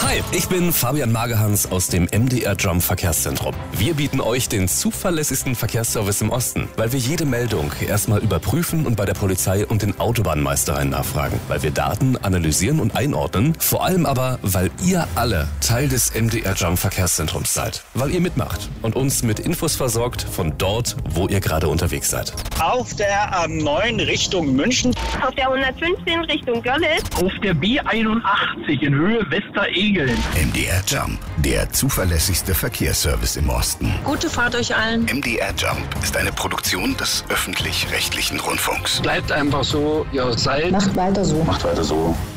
Hi, ich bin Fabian Magehans aus dem MDR Jump Verkehrszentrum. Wir bieten euch den zuverlässigsten Verkehrsservice im Osten, weil wir jede Meldung erstmal überprüfen und bei der Polizei und den Autobahnmeistereien nachfragen. Weil wir Daten analysieren und einordnen, vor allem aber, weil ihr alle Teil des MDR Jump Verkehrszentrums seid. Weil ihr mitmacht und uns mit Infos versorgt von dort, wo ihr gerade unterwegs seid. Auf der A9 Richtung München. Auf der 115 Richtung Görlitz. Auf der B81 in Höhe Westeregeln. MDR Jump, der zuverlässigste Verkehrsservice im Osten. Gute Fahrt euch allen. MDR Jump ist eine Produktion des öffentlich-rechtlichen Rundfunks. Bleibt einfach so, wie ihr seid. Macht weiter so. Macht weiter so.